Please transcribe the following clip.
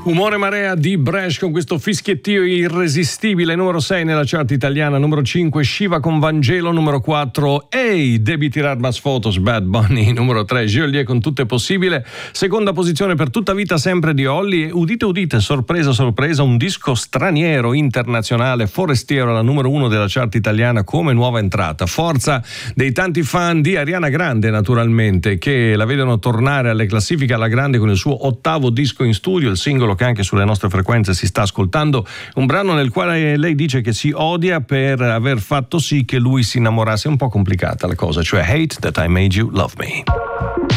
Umore Marea di Bresh con questo fischiettio irresistibile. Numero 6 nella chart italiana, numero 5 Shiva con Vangelo, numero 4 Hey, devi tirar mas fotos, Bad Bunny, numero 3 Geolier con Tutto è possibile, seconda posizione per Tutta vita sempre di Olly e udite udite, sorpresa sorpresa, un disco straniero internazionale, Forestiero, la numero 1 della chart italiana come nuova entrata. Forza dei tanti fan di Ariana Grande, naturalmente, che la vedono tornare alle classifiche alla grande con il suo 8º disco in studio, il singolo che anche sulle nostre frequenze si sta ascoltando, un brano nel quale lei dice che si odia per aver fatto sì che lui si innamorasse. È un po' complicata la cosa, cioè Hate That I Made You Love Me.